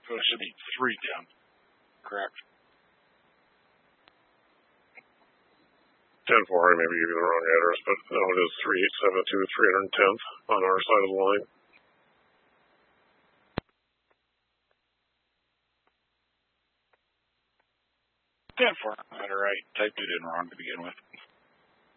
So it should be 310. Correct. 10-4, I maybe gave you the wrong address, but no, it is 3872 310th on our side of the line. 10-4. All right. Typed it in wrong to begin with.